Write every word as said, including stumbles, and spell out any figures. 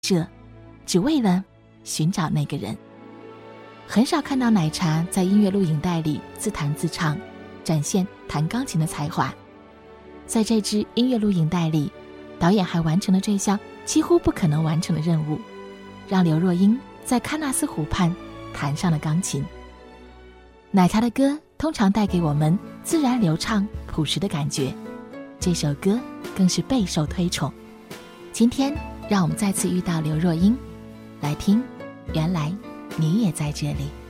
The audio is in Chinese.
这只为了寻找那个人。很少看到奶茶在音乐录影带里自弹自唱，展现弹钢琴的才华。在这支音乐录影带里，导演还完成了这项几乎不可能完成的任务，让刘若英在喀纳斯湖畔弹上了钢琴。奶茶的歌通常带给我们自然流畅朴实的感觉，这首歌更是备受推崇。今天让我们再次遇到刘若英，来听原来你也在这里。